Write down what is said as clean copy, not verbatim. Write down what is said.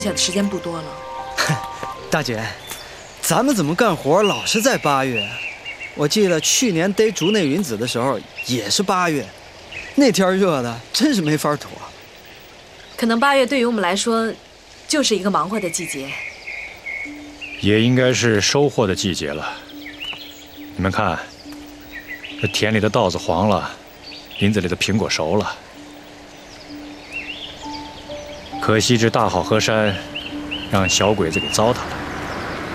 下的时间不多了。 大姐，咱们怎么干活老是在8月？我记得去年逮竹内云子的时候也是8月，那天热的真是没法躲。 可能8月对于我们来说，就是一个忙活的季节。 也应该是收获的季节了。你们看，这田里的稻子黄了，林子里的苹果熟了。可惜这大好河山，让小鬼子给糟蹋了。